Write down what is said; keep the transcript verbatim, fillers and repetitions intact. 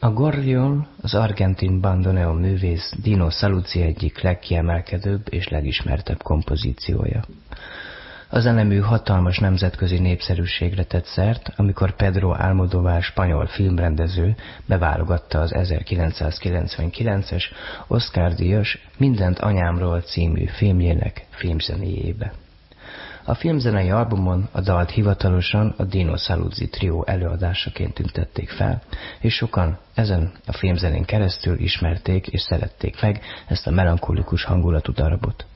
A Gorrión az argentin bandoneon művész Dino Saluzzi egyik legkiemelkedőbb és legismertebb kompozíciója. A zenemű hatalmas nemzetközi népszerűségre tett szert, amikor Pedro Almodóvar spanyol filmrendező beválogatta az ezerkilencszázkilencvenkilences Oscar-díjas Mindent anyámról című filmjének filmzenéjébe. A filmzenei albumon a dalt hivatalosan a Dino Saluzzi trió előadásaként tüntették fel, és sokan ezen a filmzenén keresztül ismerték és szerették meg ezt a melankolikus hangulatú darabot.